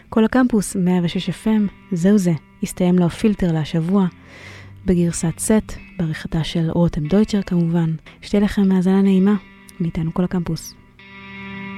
כל הקמפוס 106 FM, זהו זה, הסתיים לו הפילטר להשבוע, בגרסת סט, בעריכתה של רותם דויטשר כמובן. שתהיה לכם מאזנה נעימה, מאיתנו כל הקמפוס.